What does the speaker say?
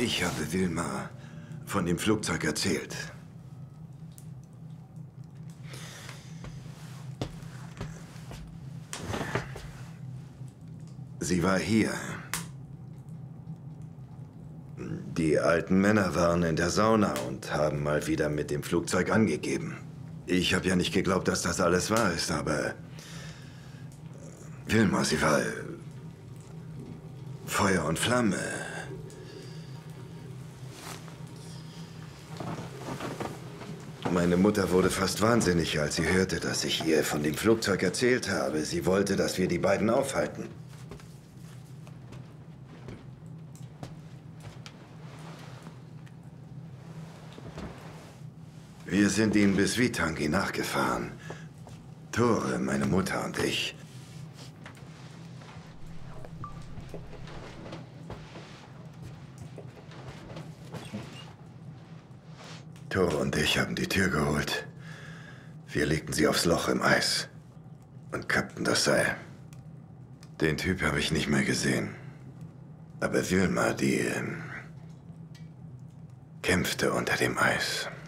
Ich habe Wilma von dem Flugzeug erzählt. Sie war hier. Die alten Männer waren in der Sauna und haben mal wieder mit dem Flugzeug angegeben. Ich habe ja nicht geglaubt, dass das alles wahr ist, aber Wilma, sie war Feuer und Flamme. Meine Mutter wurde fast wahnsinnig, als sie hörte, dass ich ihr von dem Flugzeug erzählt habe. Sie wollte, dass wir die beiden aufhalten. Wir sind ihnen bis Vitangi nachgefahren. Tore, meine Mutter und ich. Tore und ich haben die Tür geholt. Wir legten sie aufs Loch im Eis und kappten das Seil. Den Typ habe ich nicht mehr gesehen. Aber Wilma, die kämpfte unter dem Eis.